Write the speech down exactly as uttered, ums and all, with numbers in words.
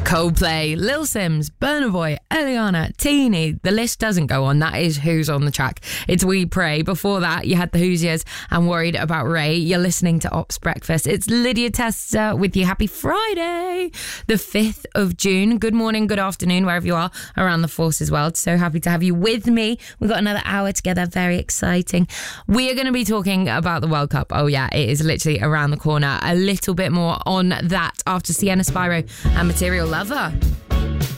Coldplay, Lil Sims, Burna Boy, Eliana, Teeny. The list doesn't go on. That is who's on the track. It's We Pray. Before that, you had the Hoosiers and Worried About Ray. You're listening to Ops Breakfast. It's Lydia Testa with you. Happy Friday, the fifth of June. Good morning, good afternoon, wherever you are around the Forces world. So happy to have you with me. We've got another hour together. Very exciting. We are going to be talking about the World Cup. Oh yeah, it is literally around the corner. A little bit more on that after Sienna Spyro and Material Lover.